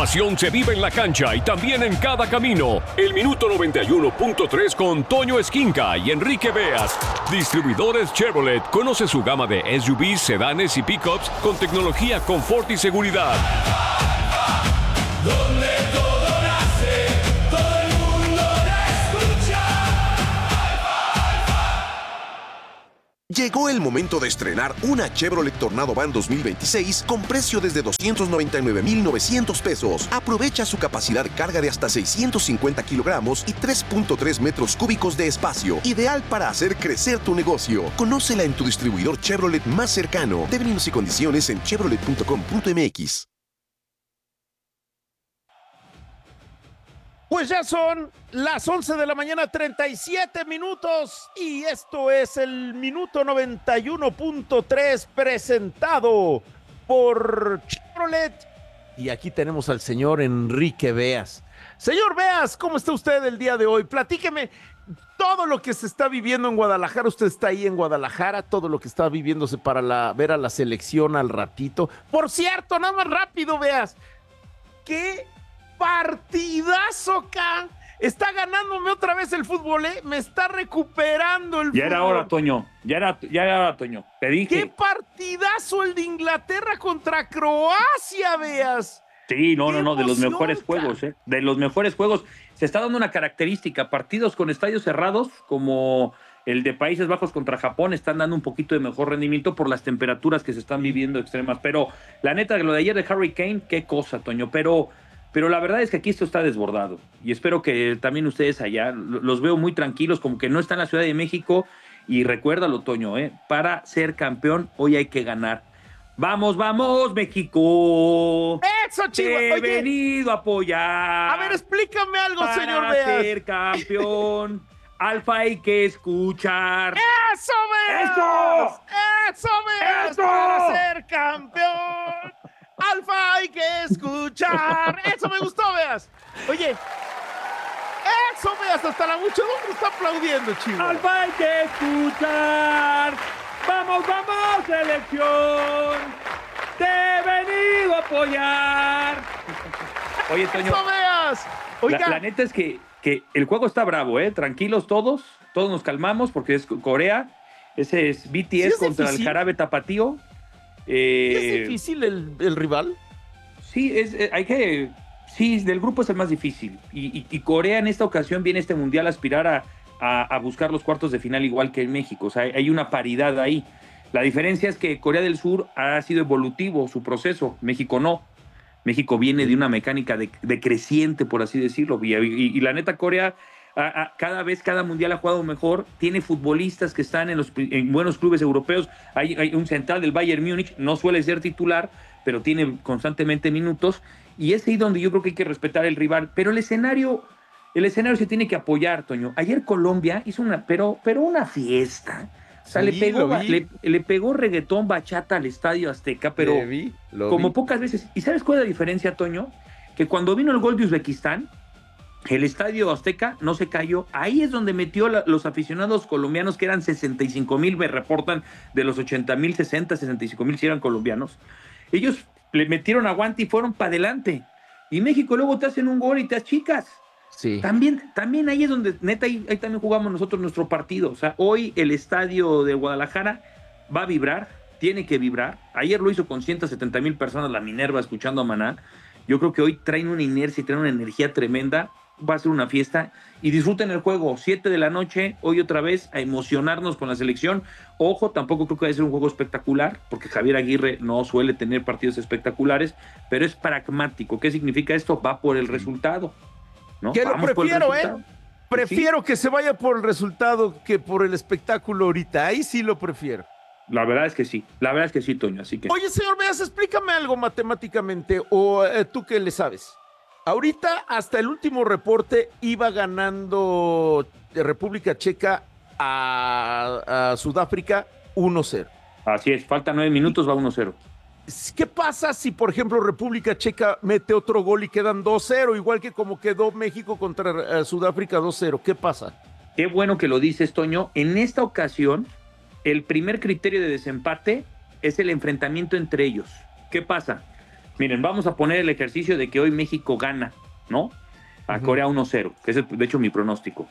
pasión se vive en la cancha y también en cada camino. El minuto 91.3 con Toño Esquinca y Enrique Beas. Distribuidores Chevrolet. Conoce su gama de SUVs, sedanes y pickups con tecnología, confort y seguridad. Donde todo nace, todo el mundo la escucha. Llegó el momento de estrenar una Chevrolet Tornado Van 2026 con precio desde $299,900 pesos. Aprovecha su capacidad de carga de hasta 650 kilogramos y 3.3 metros cúbicos de espacio. Ideal para hacer crecer tu negocio. Conócela en tu distribuidor Chevrolet más cercano. Términos y condiciones en chevrolet.com.mx. Pues ya son las 11 de la mañana, 37 minutos, y esto es el minuto 91.3 presentado por Chevrolet. Y aquí tenemos al señor Enrique Beas. Señor Beas, ¿cómo está usted el día de hoy? Platíqueme todo lo que se está viviendo en Guadalajara. Usted está ahí en Guadalajara, todo lo que está viviéndose para ver a la selección al ratito. Por cierto, nada más rápido, Beas, ¿qué partidazo acá? Está ganándome otra vez el fútbol, ¿eh? Me está recuperando el fútbol. Ya era hora, Toño. Ya era hora, Toño. Te dije. ¡Qué partidazo el de Inglaterra contra Croacia, Beas! Sí, no, de los emoción, mejores juegos, ¿eh? De los mejores juegos. Se está dando una característica. Partidos con estadios cerrados, como el de Países Bajos contra Japón, están dando un poquito de mejor rendimiento por las temperaturas que se están viviendo extremas. Pero la neta, lo de ayer de Harry Kane, qué cosa, Toño. Pero la verdad es que aquí esto está desbordado. Y espero que también ustedes allá los veo muy tranquilos, como que no está en la Ciudad de México. Y recuérdalo, Toño, para ser campeón hoy hay que ganar. ¡Vamos, vamos, México! ¡Eso, chivo! He venido a apoyar. A ver, explícame algo, señor Para Beas. ser campeón, Alfa hay que escuchar. ¡Eso, Beas! ¡Eso! ¡Eso, Beas! ¡Eso! ¡Para ser campeón! ¡Alfa hay que escuchar! ¡Eso me gustó, Beas! Oye, eso, Beas, hasta la muchedumbre está aplaudiendo, chivo. Alfa hay que escuchar. ¡Vamos, vamos, selección! ¡Te he venido a apoyar! Oye, Toño, ¡Eso, Beas! Oiga, la neta es que el juego está bravo, Tranquilos todos nos calmamos porque es Corea. Ese es BTS ¿Sí es contra difícil? el Jarabe Tapatío. ¿es difícil el rival? Sí, sí, del grupo es el más difícil. Y Corea en esta ocasión viene este mundial a aspirar a buscar los cuartos de final igual que en México. O sea, hay una paridad ahí. La diferencia es que Corea del Sur ha sido evolutivo su proceso, México no. México viene de una mecánica de creciente, por así decirlo. Y la neta, Corea cada mundial ha jugado mejor. Tiene futbolistas que están en buenos clubes europeos. Hay un central del Bayern Múnich, no suele ser titular, pero tiene constantemente minutos. Y es ahí donde yo creo que hay que respetar el rival. Pero el escenario se tiene que apoyar, Toño. Ayer Colombia hizo una fiesta. O sea, Sí, le pegó reggaetón, bachata al Estadio Azteca, pero como pocas veces. ¿Y sabes cuál es la diferencia, Toño? Que cuando vino el gol de Uzbekistán, el Estadio Azteca no se cayó. Ahí es donde metió los aficionados colombianos, que eran 65,000, me reportan, de los 80,000, 65,000 si eran colombianos. Ellos le metieron aguante y fueron para adelante. Y México luego te hacen un gol y te achicas. Sí. También ahí es donde, neta, ahí también jugamos nosotros nuestro partido. O sea, hoy el estadio de Guadalajara va a vibrar, tiene que vibrar. Ayer lo hizo con 170,000 personas la Minerva escuchando a Maná. Yo creo que hoy traen una inercia y traen una energía tremenda. Va a ser una fiesta y disfruten el juego. 7 de la noche, hoy otra vez a emocionarnos con la selección. Ojo, tampoco creo que vaya a ser un juego espectacular, porque Javier Aguirre no suele tener partidos espectaculares, pero es pragmático. ¿Qué significa esto? Va por el resultado, ¿no? Que lo Vamos por el prefiero, resultado. Prefiero que se vaya por el resultado que por el espectáculo ahorita. Ahí sí lo prefiero. La verdad es que sí, Toño, así que... Oye, señor Beas, explícame algo matemáticamente, o tú que le sabes. Ahorita, hasta el último reporte, iba ganando República Checa a Sudáfrica 1-0. Así es, faltan 9 minutos, va 1-0. ¿Qué pasa si, por ejemplo, República Checa mete otro gol y quedan 2-0, igual que como quedó México contra Sudáfrica 2-0? ¿Qué pasa? Qué bueno que lo dices, Toño. En esta ocasión, el primer criterio de desempate es el enfrentamiento entre ellos. ¿Qué pasa? Miren, vamos a poner el ejercicio de que hoy México gana, ¿no? A Corea 1-0, que es de hecho mi pronóstico.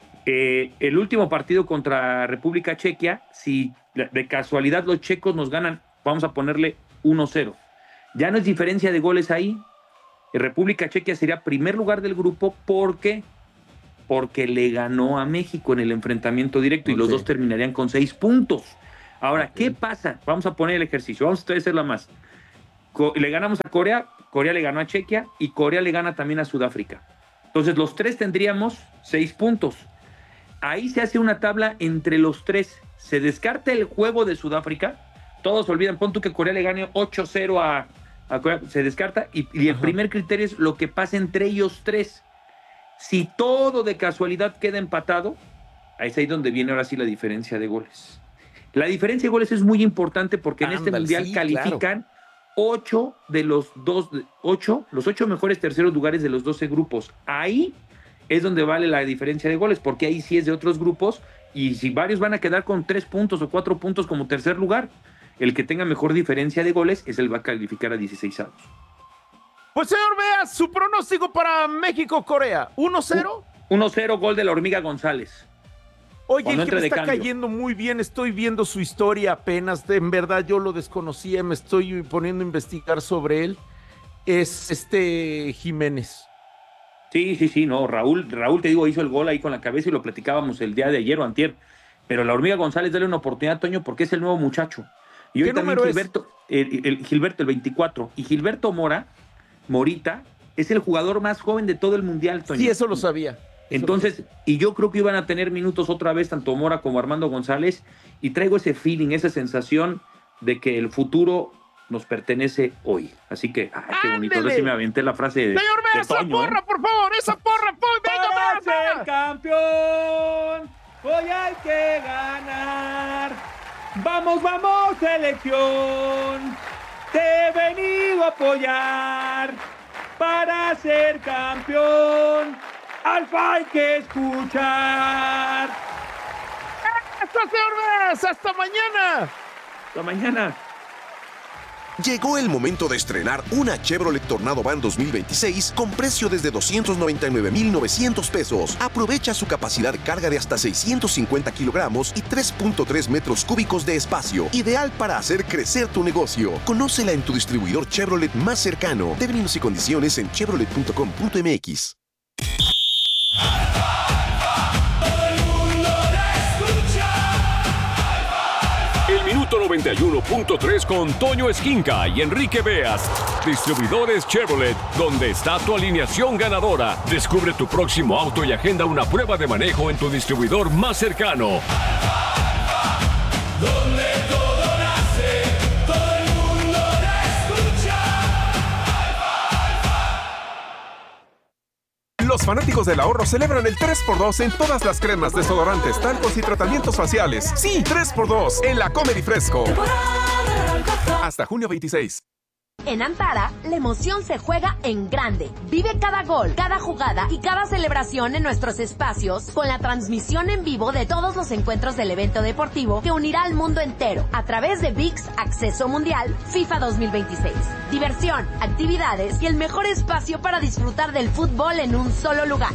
El último partido contra República Chequia, si de casualidad los checos nos ganan, vamos a ponerle 1-0. Ya no es diferencia de goles ahí. República Chequia sería primer lugar del grupo porque le ganó a México en el enfrentamiento directo y los dos terminarían con 6 puntos. Ahora, ¿qué pasa? Vamos a poner el ejercicio, vamos a hacerla más. Le ganamos a Corea, Corea le ganó a Chequia y Corea le gana también a Sudáfrica. Entonces los tres tendríamos 6 puntos. Ahí se hace una tabla entre los tres. Se descarta el juego de Sudáfrica. Todos olvidan, pon tú que Corea le gane 8-0 a Corea. Se descarta y el primer criterio es lo que pasa entre ellos tres. Si todo de casualidad queda empatado, ahí es ahí donde viene ahora sí la diferencia de goles. La diferencia de goles es muy importante porque en este mundial califican 8 de los 8 mejores terceros lugares de los 12 grupos. Ahí es donde vale la diferencia de goles, porque ahí sí es de otros grupos, y si varios van a quedar con 3 puntos o 4 puntos como tercer lugar, el que tenga mejor diferencia de goles es el que va a calificar a 16avos. Pues señor Beas, su pronóstico para México-Corea, 1-0. 1-0, gol de la Hormiga González. Oye, el que me está cayendo muy bien, estoy viendo su historia apenas, en verdad yo lo desconocía, me estoy poniendo a investigar sobre él, es Jiménez. Sí, no, Raúl, te digo, hizo el gol ahí con la cabeza y lo platicábamos el día de ayer o antier, pero la Hormiga González, dale una oportunidad, Toño, porque es el nuevo muchacho. Y hoy ¿qué también número Gilberto, Gilberto, el 24, y Gilberto Morita, es el jugador más joven de todo el mundial, Toño. Sí, eso lo sabía. Entonces, y yo creo que iban a tener minutos otra vez, tanto Mora como Armando González, y traigo ese feeling, esa sensación de que el futuro nos pertenece hoy. Así que, qué bonito. Ahora sí me aventé la frase de señor Beas, esa porra, por favor, esa porra, venga, para ser campeón, hoy hay que ganar. Vamos, selección, te he venido a apoyar para ser campeón. Alfa hay que escuchar. ¡Hasta señor Beas! ¡Hasta mañana! Hasta mañana. Llegó el momento de estrenar una Chevrolet Tornado Van 2026 con precio desde 299,900 pesos. Aprovecha su capacidad carga de hasta 650 kilogramos y 3.3 metros cúbicos de espacio. Ideal para hacer crecer tu negocio. Conócela en tu distribuidor Chevrolet más cercano. Términos y condiciones en chevrolet.com.mx. El minuto 91.3 con Toño Esquinca y Enrique Beas. Distribuidores Chevrolet, donde está tu alineación ganadora. Descubre tu próximo auto y agenda una prueba de manejo en tu distribuidor más cercano. Donde todo nace, todo el mundo la escucha. Los fanáticos del ahorro celebran el 3x2 en todas las cremas, desodorantes, talcos y tratamientos faciales. Sí, 3x2 en la Comedy Fresco. Hasta junio 26. En Antara, la emoción se juega en grande. Vive cada gol, cada jugada y cada celebración en nuestros espacios con la transmisión en vivo de todos los encuentros del evento deportivo que unirá al mundo entero a través de ViX Acceso Mundial FIFA 2026. Diversión, actividades y el mejor espacio para disfrutar del fútbol en un solo lugar.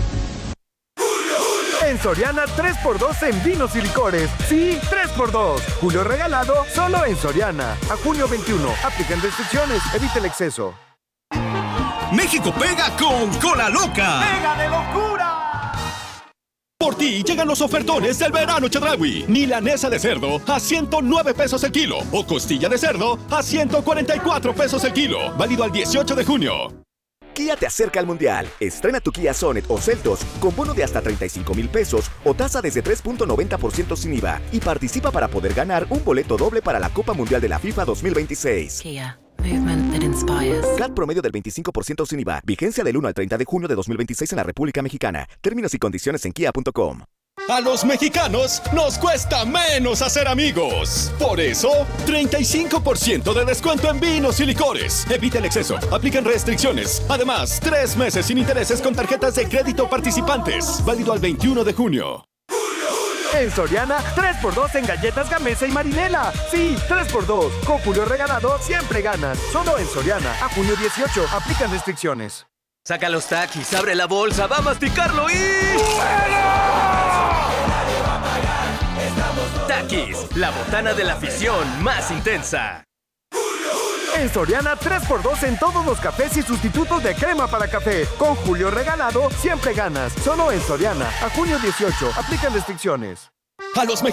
En Soriana, 3x2 en vinos y licores. Sí, 3x2. Julio regalado, solo en Soriana. A junio 21. Aplican restricciones. Evita el exceso. México pega con Cola Loca. ¡Pega de locura! Por ti llegan los ofertones del verano Chedraui. Milanesa de cerdo a 109 pesos el kilo. O costilla de cerdo a 144 pesos el kilo. Válido al 18 de junio. Kia te acerca al Mundial. Estrena tu Kia Sonet o Seltos con bono de hasta 35,000 pesos o tasa desde 3.90% sin IVA y participa para poder ganar un boleto doble para la Copa Mundial de la FIFA 2026. Kia, movement that inspires. CAT promedio del 25% sin IVA. Vigencia del 1 al 30 de junio de 2026 en la República Mexicana. Términos y condiciones en kia.com. A los mexicanos nos cuesta menos hacer amigos. Por eso, 35% de descuento en vinos y licores. Evita el exceso. Aplican restricciones. Además, 3 meses sin intereses con tarjetas de crédito participantes. Válido al 21 de junio. En Soriana, 3x2 en galletas Gamesa y Marinela. Sí, 3x2. Con Julio Regalado siempre ganas. Solo en Soriana. A junio 18. Aplican restricciones. Saca los Takis, abre la bolsa, va a masticarlo y... Takis, la botana de la afición más intensa. En Soriana, 3x2 en todos los cafés y sustitutos de crema para café. Con Julio Regalado siempre ganas. Solo en Soriana. A junio 18. Aplican restricciones. A los